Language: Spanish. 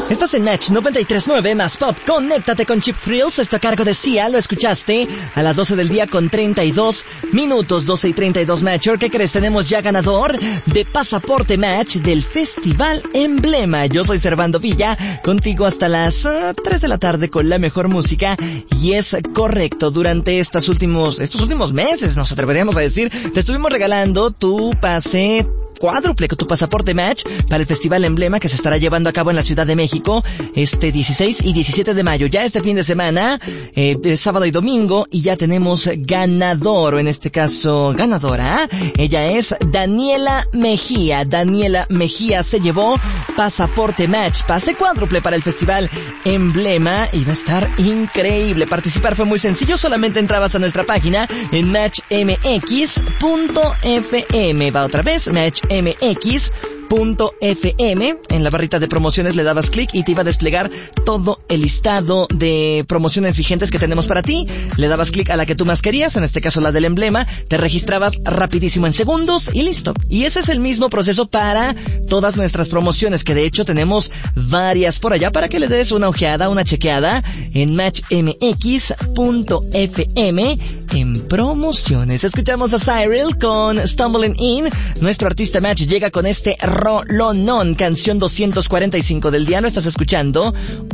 Estás en Match 93.9 más Pop. Conéctate con Chip Thrills. Esto a cargo de Sia. Lo escuchaste a las 12 del día con 32 minutos. 12:32 Match. ¿Qué crees? Tenemos ya ganador de Pasaporte Match del Festival Emblema. Yo soy Servando Villa, contigo hasta las 3 de la tarde con la mejor música. Y es correcto, durante estos últimos meses, nos atreveríamos a decir, te estuvimos regalando tu pase cuádruple con tu Pasaporte Match para el Festival Emblema que se estará llevando a cabo en la Ciudad de México este 16 y 17 de mayo. Ya este fin de semana, sábado y domingo, y ya tenemos ganador, o en este caso ganadora. Ella es Daniela Mejía. Daniela Mejía se llevó Pasaporte Match, pase cuádruple para el Festival Emblema, y va a estar increíble. Participar fue muy sencillo, solamente entrabas a nuestra página en matchmx.fm. Va otra vez, matchmx.fm. En la barrita de promociones le dabas clic y te iba a desplegar todo el listado de promociones vigentes que tenemos para ti. Le dabas clic a la que tú más querías, en este caso la del emblema, te registrabas rapidísimo en segundos y listo. Y ese es el mismo proceso para todas nuestras promociones, que de hecho tenemos varias por allá para que le des una ojeada, una chequeada en matchmx.fm en promociones. Escuchamos a Cyril con Stumbling In. Nuestro artista Match llega con este rolonón, canción 245 del día. Lo estás escuchando